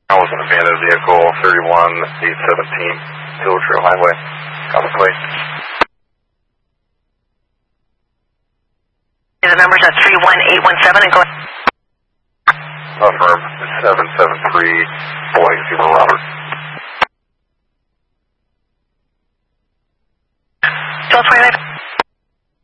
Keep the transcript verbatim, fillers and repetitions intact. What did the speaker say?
I was an abandoned vehicle, thirty-one eight seventeen, Hill Trail Highway. Copy, plate. The numbers at three one eight one seven and go ahead. Affirm, seven seven three four